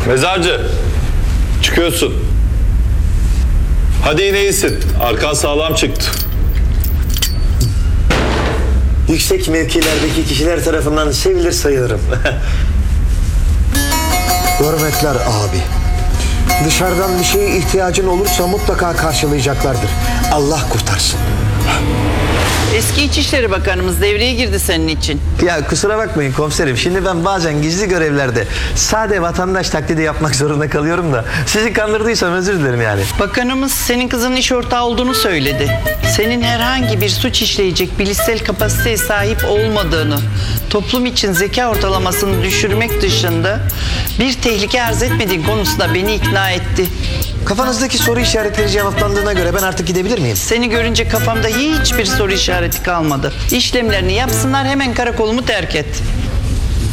Mezarcı, çıkıyorsun. Hadi yine iyisin. Arkan sağlam çıktı. Yüksek mevkilerdeki kişiler tarafından sevilir sayılırım. Hürmetler abi. Dışarıdan bir şeye ihtiyacın olursa mutlaka karşılayacaklardır. Allah kurtarsın. Eski İçişleri Bakanımız devreye girdi senin için. Ya kusura bakmayın komiserim. Şimdi ben bazen gizli görevlerde sade vatandaş taklidi yapmak zorunda kalıyorum da sizi kandırdıysam özür dilerim yani. Bakanımız senin kızının iş ortağı olduğunu söyledi. Senin herhangi bir suç işleyecek bilişsel kapasiteye sahip olmadığını, toplum için zeka ortalamasını düşürmek dışında bir tehlike arz etmediğin konusunda beni ikna etti. Kafanızdaki soru işaretleri cevaplandığına göre ben artık gidebilir miyim? Seni görünce kafamda hiçbir soru işareti kalmadı. İşlemlerini yapsınlar, hemen karakolumu terk et.